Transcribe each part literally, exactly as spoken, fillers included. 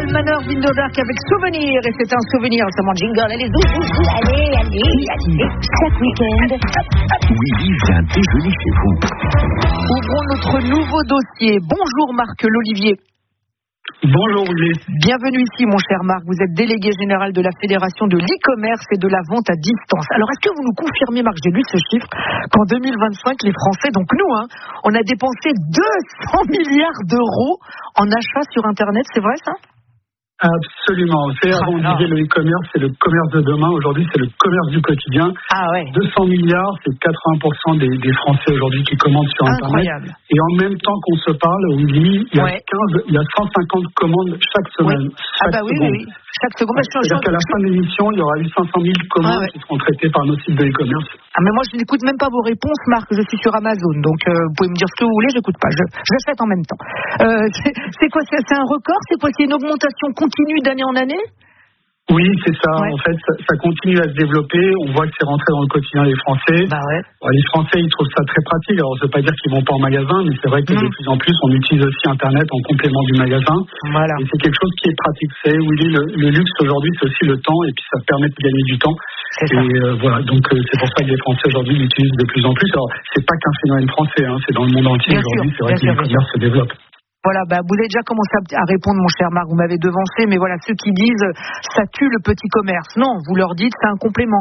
Manor Vinderberg avec Souvenir, et c'est un souvenir, c'est mon jingle, allez, zou, zou, zou, allez, allez, allez, chaque week-end. Willy vient déjeuner chez vous. Ouvrons notre nouveau dossier. Bonjour Marc L'Olivier. Bonjour Willy. Bienvenue ici mon cher Marc, vous êtes délégué général de la Fédération de l'e-commerce et de la vente à distance. Alors est-ce que vous nous confirmez Marc, j'ai lu ce chiffre, qu'en deux mille vingt-cinq les Français, donc nous, hein, on a dépensé deux cents milliards d'euros en achats sur internet, c'est vrai ça ? Absolument. C'est, avant, on disait le e-commerce, c'est le commerce de demain. Aujourd'hui, c'est le commerce du quotidien. Ah ouais. deux cents milliards, c'est quatre-vingts pour cent des, des Français aujourd'hui qui commandent sur Incroyable. Internet. Et en même temps qu'on se parle, Willy, il y a Ouais. quinze, il y a cent cinquante commandes chaque semaine. Oui. Chaque Ah bah oui, seconde. oui, oui. Chaque seconde. Bah, je, C'est-à-dire je... qu'à la fin de l'émission, il y aura eu cinq cent mille commandes Ah ouais. qui seront traitées par nos sites de e-commerce. Ah mais moi je n'écoute même pas vos réponses Marc, je suis sur Amazon, donc euh, vous pouvez me dire ce que vous voulez, j'écoute pas, je, j'achète en même temps. Euh, c'est, c'est quoi, c'est, c'est un record, c'est quoi, c'est une augmentation continue d'année en année ? Oui, c'est ça. Ouais. En fait, ça, ça continue à se développer. On voit que c'est rentré dans le quotidien des Français. Bah ouais. Bon, les Français, ils trouvent ça très pratique. Alors, ça veut pas dire qu'ils vont pas en magasin, mais c'est vrai que Mmh. de plus en plus, on utilise aussi Internet en complément du magasin. Voilà. Et c'est quelque chose qui est pratique. Vous savez, Willy, le, le luxe aujourd'hui, c'est aussi le temps, et puis ça permet de gagner du temps. C'est ça. Et euh, voilà. Donc, euh, c'est pour ça que les Français aujourd'hui l'utilisent de plus en plus. Alors, c'est pas qu'un phénomène français, hein, c'est dans le monde entier Bien aujourd'hui. sûr, C'est vrai bien que sûr, l'e-commerce se développe. Voilà, bah, vous avez déjà commencé à, à répondre, mon cher Marc, vous m'avez devancé, mais voilà, ceux qui disent euh, ça tue le petit commerce. Non, vous leur dites c'est un complément.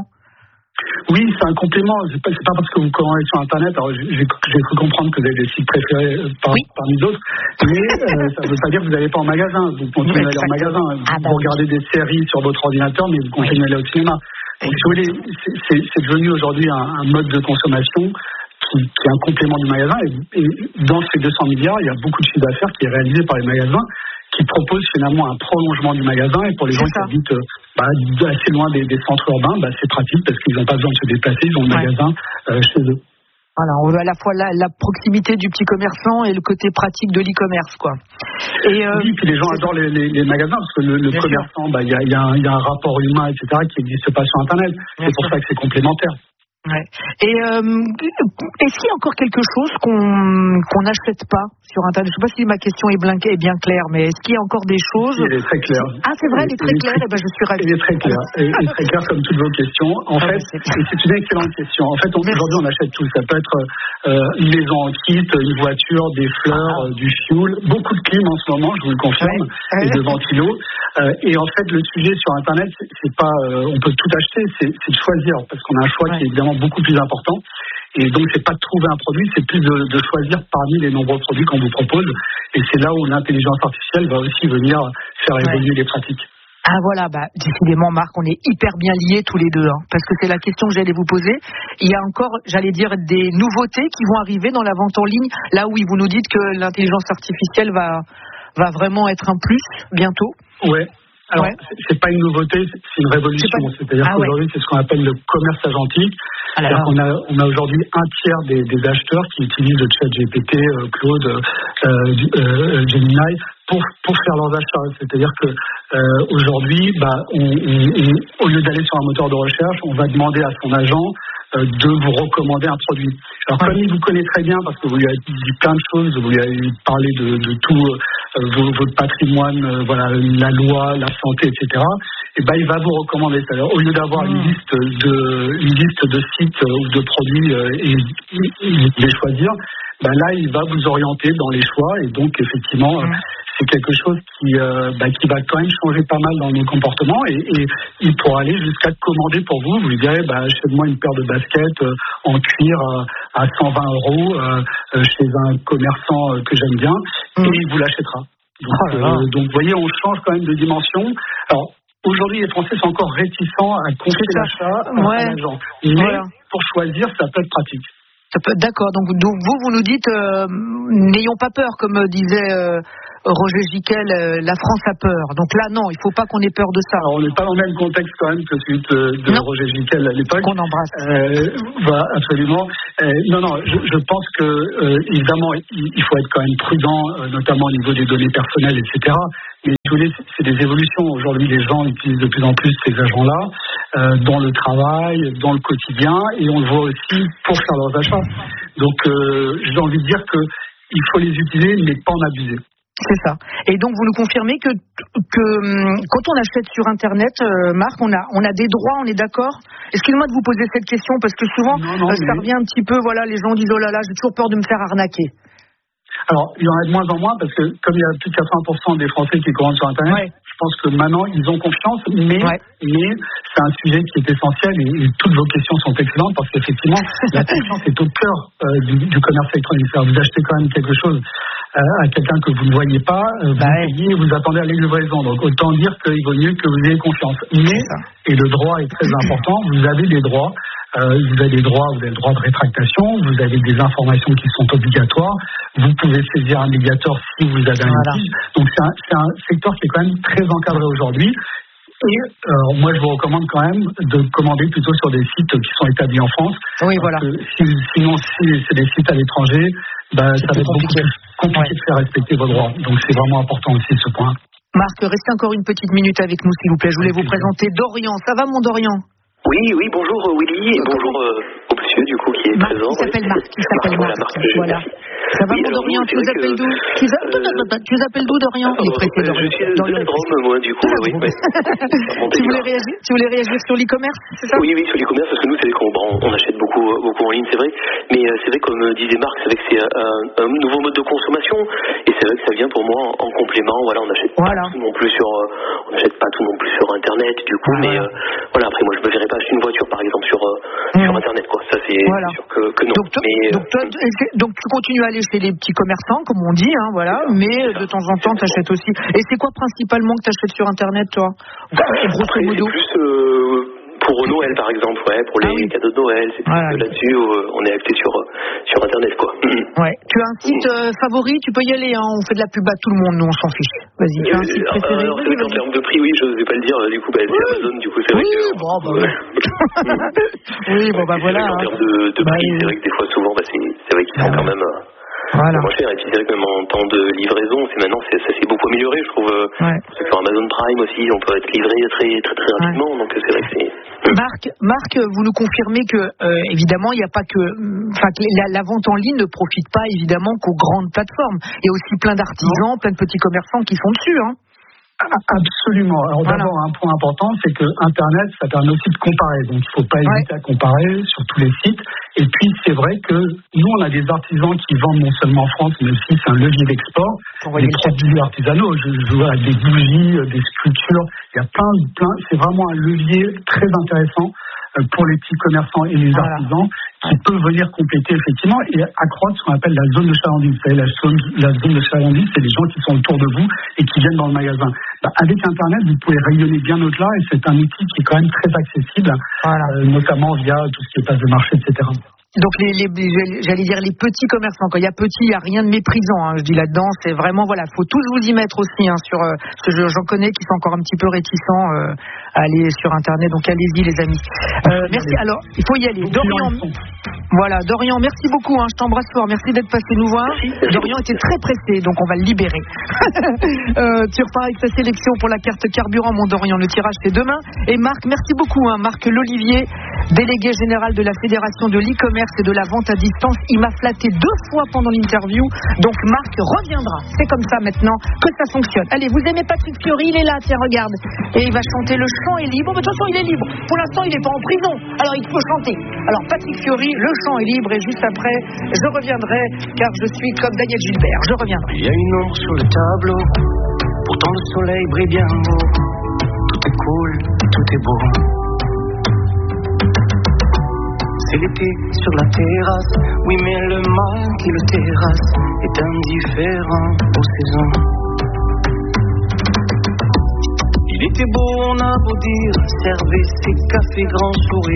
Oui, c'est un complément. C'est pas, c'est pas parce que vous commandez sur Internet. Alors, j'ai, j'ai cru comprendre que vous avez des sites préférés euh, par, Oui. parmi d'autres, mais euh, ça ne veut pas dire que vous n'allez pas en magasin. Vous continuez à aller en magasin. Ah, bah vous regardez des séries sur votre ordinateur, mais vous continuez à aller au cinéma. Donc, si vous voulez, c'est, c'est, c'est devenu aujourd'hui un, un mode de consommation qui, qui est un complément du magasin. Et, et dans ces deux cents milliards, il y a beaucoup de chiffre d'affaires qui est réalisé par les magasins, qui proposent finalement un prolongement du magasin. Et pour les C'est gens ça. qui habitent euh, bah, assez loin des, des centres urbains, bah, c'est pratique parce qu'ils n'ont pas besoin de se déplacer, ils ont le Ouais. magasin euh, chez eux. Voilà, on veut à la fois la, la proximité du petit commerçant et le côté pratique de l'e-commerce, quoi. Et euh, Oui, puis les gens adorent les, les, les magasins parce que le, le Bien commerçant, bah, il y, a, il y, a un- il y a un rapport humain, et cetera, qui n'existe pas sur Internet. Bien C'est pour sûr. ça que c'est complémentaire. Ouais. Et euh, est-ce qu'il y a encore quelque chose qu'on qu'on n'achète pas sur Internet ? Je ne sais pas si ma question est bien, est bien claire, mais est-ce qu'il y a encore des choses ? Si, elle est très claire. Ah, c'est vrai, elle est très claire. Et ben, je suis ravie. Elle est très claire. Elle est très claire comme toutes vos questions. En Ah, fait, bah, c'est- et c'est une excellente question. En fait, on- Merci. aujourd'hui, on achète tout. Ça peut être euh, une maison en kit, une voiture, des fleurs, Ah. euh, du fioul, beaucoup de clim en ce moment, je vous le confirme, Ouais. et de ventilos. Euh, et en fait, le sujet sur Internet, c'est, c'est pas, euh, on peut tout acheter, c'est, c'est de choisir, parce qu'on a un choix Ouais. qui est évidemment beaucoup plus important. Et donc, c'est pas de trouver un produit, c'est plus de, de choisir parmi les nombreux produits qu'on vous propose. Et c'est là où l'intelligence artificielle va aussi venir faire Ouais. évoluer les pratiques. Ah voilà, bah, décidément Marc, on est hyper bien liés tous les deux, hein, parce que c'est la question que j'allais vous poser. Il y a encore, j'allais dire, des nouveautés qui vont arriver dans la vente en ligne, là où vous nous dites que l'intelligence artificielle va, va vraiment être un plus bientôt. Ouais. Alors, Ouais. c'est, c'est pas une nouveauté, c'est c'est une révolution. C'est pas- C'est-à-dire Ah qu'aujourd'hui, c'est ce qu'on appelle le commerce agentique. Ah là C'est-à-dire là. qu'on a, on a aujourd'hui un tiers des, des acheteurs qui utilisent le chat G P T, euh, Claude, euh, du- euh, Gemini, pour, pour faire leurs achats. C'est-à-dire que euh, aujourd'hui, bah, on, on- on- au lieu d'aller sur un moteur de recherche, on va demander à son agent euh, de vous recommander un produit. Alors, Ouais. comme il vous connaît très bien, parce que vous lui avez dit plein de choses, vous lui avez parlé de, de tout euh, vos- votre patrimoine, euh, voilà, la loi, la santé, et cetera. Et ben, il va vous recommander ça. Alors, au lieu d'avoir Mmh. une liste de une liste de sites euh, ou de produits euh, et, et- et les choisir, ben là, il va vous orienter dans les choix. Et donc, effectivement, euh, Mmh. c'est quelque chose qui euh, bah, qui va quand même changer pas mal dans nos comportements. Et, et il pourra aller jusqu'à commander pour vous. Vous lui direz, bah, achète-moi une paire de baskets euh, en cuir euh, à cent vingt euros euh, euh, chez un commerçant euh, que j'aime bien, Mmh. et il vous l'achètera. Donc, Oh là là. euh, donc, vous voyez, on change quand même de dimension. Alors, aujourd'hui, les Français sont encore réticents à confier C'est ça. l'achat à Ouais. un agent. Mais Voilà. pour choisir, ça peut être pratique. Ça peut- D'accord, donc, donc vous, vous nous dites, euh, n'ayons pas peur, comme disait euh, Roger Giquel, euh, la France a peur. Donc là, non, il ne faut pas qu'on ait peur de ça. Alors, on n'est pas dans le même contexte quand même que celui de, de Non. Roger Giquel à l'époque. Qu'on embrasse. Euh, voilà, absolument. Euh, non, non, je, je pense que euh, évidemment, il, il faut être quand même prudent, euh, notamment au niveau des données personnelles, et cetera. Mais tous les, c'est des évolutions. Aujourd'hui, les gens utilisent de plus en plus ces agents-là euh, dans le travail, dans le quotidien, et on le voit aussi pour faire leurs achats. Donc, euh, j'ai envie de dire que il faut les utiliser, mais pas en abuser. C'est ça. Et donc vous nous confirmez que, que quand on achète sur Internet, euh, Marc, on a, on a des droits, on est d'accord ? Excuse-moi de vous poser cette question parce que souvent non, non, euh, ça mais... revient un petit peu, voilà, les gens disent oh là là, j'ai toujours peur de me faire arnaquer. Alors, il y en a de moins en moins parce que comme il y a plus de quatre-vingts pour cent des Français qui commandent sur Internet, ouais. je pense que maintenant ils ont confiance, mais, ouais. mais c'est un sujet qui est essentiel et, et toutes vos questions sont excellentes parce qu'effectivement, la confiance est au cœur euh, du, du commerce électronique. Alors, vous achetez quand même quelque chose euh, à quelqu'un que vous ne voyez pas, euh, vous bah payez, vous attendez à la livraison. Donc, autant dire qu'il vaut mieux que vous ayez confiance. Mais, et le droit est très important, vous avez des droits. Euh, vous avez des droits, vous avez le droit de rétractation, vous avez des informations qui sont obligatoires, vous pouvez saisir un médiateur si vous avez un voilà. litige. Donc c'est un, c'est un secteur qui est quand même très encadré aujourd'hui. Et euh, moi je vous recommande quand même de commander plutôt sur des sites qui sont établis en France. Oui, voilà. Si, sinon si c'est des sites à l'étranger, bah, ça va être compliqué. beaucoup plus compliqué ouais. de faire respecter vos droits. Donc c'est vraiment important aussi ce point. Marc, restez encore une petite minute avec nous s'il vous plaît. Je voulais vous présenter Dorian. Ça va mon Dorian ? Oui, oui, bonjour Willy et bonjour euh, au monsieur du coup qui est Marc, présent. Qui s'appelle Marc, qui s'appelle Marc. Marc. Voilà. Ça va oui, mon Dorian, tu nous appelles d'où euh, Tu nous appelles d'où Dorian Il est pressé Dorian. Je suis de la Drôme moi du coup. Oui, oui. tu, voulais réagir, tu voulais réagir sur l'e-commerce, c'est ça? Oui, oui, sur l'e-commerce parce que nous c'est vrai qu'on bon, on achète beaucoup, beaucoup en ligne, c'est vrai. Mais euh, c'est vrai comme disait Marc, c'est vrai que c'est un, un nouveau mode de consommation et c'est vrai que ça vient pour moi en, en complément. Voilà, on n'achète voilà. pas tout non plus sur, euh, on n'achète pas tout non plus sur Internet du coup. Voilà. Mais euh, voilà, après moi je me verrais pas acheter une voiture par exemple sur, euh, mmh. sur Internet quoi. Ça c'est voilà. sûr que, que non. Donc, mais, donc, toi, donc tu continues à aller chez les petits commerçants comme on dit, hein, voilà. Ça, mais de temps en temps t'achètes aussi. Et c'est quoi principalement que t'achètes sur Internet toi? Grosso modo. C'est plus euh, pour Noël par exemple, ouais, pour les ah oui. cadeaux de Noël, c'est voilà. là-dessus où on est acté sur sur Internet quoi. Ouais. Tu as un site euh, favori, tu peux y aller, hein, on fait de la pub à tout le monde, nous on s'en fiche. Vas-y, tu as un site euh, préféré? Alors c'est vrai qu'en termes de prix, oui, je ne vais pas le dire, du coup, bah, c'est oui. Amazon, du coup, c'est oui, vrai que... Bon, bah, ouais. oui, bon, bah voilà. En termes de, de bah, prix, oui. c'est vrai que des fois, souvent, bah, c'est, c'est vrai qu'ils sont bah, quand même... Euh, Voilà. Moins cher, et puis c'est vrai que même en temps de livraison, c'est maintenant c'est, ça s'est beaucoup amélioré, je trouve. Ouais. Pour ceux qui ont Amazon Prime aussi, on peut être livré très très très rapidement, ouais. donc c'est vrai que c'est. Marc, Marc, vous nous confirmez que euh, évidemment il n'y a pas que, enfin la, la vente en ligne ne profite pas évidemment qu'aux grandes plateformes. Il y a aussi plein d'artisans, non. plein de petits commerçants qui sont dessus, hein. Absolument. Alors voilà. D'abord, un point important, c'est que Internet, ça permet aussi de comparer. Donc, il ne faut pas ouais. hésiter à comparer sur tous les sites. Et puis, c'est vrai que nous, on a des artisans qui vendent non seulement en France, mais aussi c'est un levier d'export. Des produits artisanaux. Je, je vois des bougies, des sculptures. Il y a plein, plein. C'est vraiment un levier très intéressant pour les petits commerçants et les voilà. artisans qui peuvent venir compléter effectivement et accroître ce qu'on appelle la zone de chalandise. Vous savez, la zone, la zone de chalandise, c'est les gens qui sont autour de vous et qui viennent dans le magasin. Bah, avec Internet, vous pouvez rayonner bien au-delà et c'est un outil qui est quand même très accessible, voilà. euh, notamment via tout ce qui est place de marché, et cetera. Donc les, les, j'allais dire les petits commerçants. Quand il y a petit, il n'y a rien de méprisant. Hein, je dis là-dedans, c'est vraiment voilà, faut tous vous y mettre aussi. Hein, sur euh, ce que j'en connais qui sont encore un petit peu réticents euh, à aller sur Internet. Donc allez-y les amis. Euh, merci. Alors il faut y aller. Dorian, voilà, Dorian, merci beaucoup. Hein, je t'embrasse fort. Merci d'être passé nous voir. Dorian était très pressé, donc on va le libérer. euh, tu repars avec ta sélection pour la carte carburant, mon Dorian. Le tirage c'est demain. Et Marc, merci beaucoup. Hein, Marc Lolivier, délégué général de la Fédération de l'e-commerce et de la vente à distance. Il m'a flatté deux fois pendant l'interview. Donc Marc reviendra. C'est comme ça maintenant que ça fonctionne. Allez, vous aimez Patrick Fiori? Il est là, tiens, regarde. Et il va chanter Le chant est libre. Mais de toute façon, il est libre. Pour l'instant, il n'est pas en prison. Alors il faut chanter. Alors Patrick Fiori, Le chant est libre. Et juste après, je reviendrai car je suis comme Daniel Gilbert. Je reviendrai. Il y a une ombre sur le tableau. Pourtant le soleil brille bien beau. Tout est cool, tout est beau. C'est l'été sur la terrasse, oui mais le mal qui le terrasse est indifférent aux saisons. Il était beau, on a beau dire, servez ces cafés grands sourires.